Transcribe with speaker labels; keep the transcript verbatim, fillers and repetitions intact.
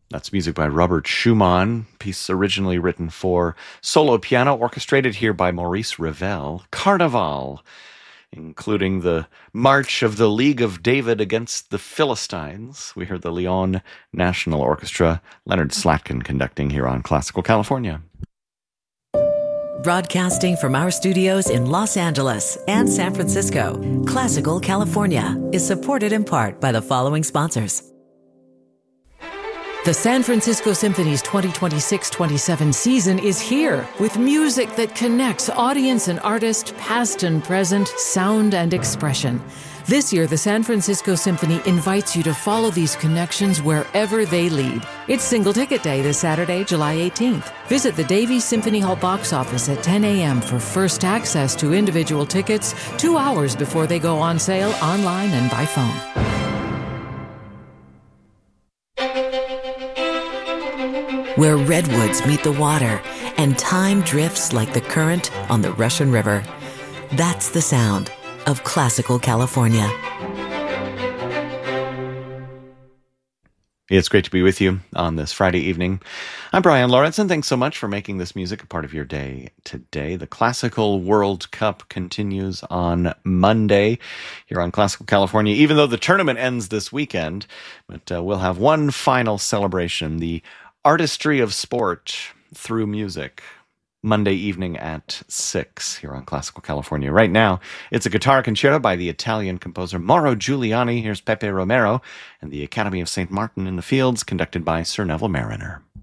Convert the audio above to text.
Speaker 1: That's music by Robert Schumann, piece originally written for solo piano, orchestrated here by Maurice Ravel. Carnaval, including the March of the League of David against the Philistines. We heard the Lyon National Orchestra, Leonard Slatkin conducting here on Classical California.
Speaker 2: Broadcasting from our studios in Los Angeles and San Francisco, Classical California is supported in part by the following sponsors. The San Francisco Symphony's twenty twenty-six twenty-seven season is here with music that connects audience and artist, past and present, sound and expression. This year, the San Francisco Symphony invites you to follow these connections wherever they lead. It's Single Ticket Day this Saturday, July eighteenth. Visit the Davies Symphony Hall box office at ten a.m. for first access to individual tickets two hours before they go on sale online and by phone. Where redwoods meet the water and time drifts like the current on the Russian River. That's the sound of Classical California.
Speaker 1: It's great to be with you on this Friday evening. I'm Brian Lawrence, and thanks so much for making this music a part of your day today. The Classical World Cup continues on Monday here on Classical California, even though the tournament ends this weekend. But uh, we'll have one final celebration, the Artistry of Sport through Music, Monday evening at six here on Classical California. Right now, it's a guitar concerto by the Italian composer Mauro Giuliani. Here's Pepe Romero and the Academy of Saint Martin in the Fields, conducted by Sir Neville Mariner.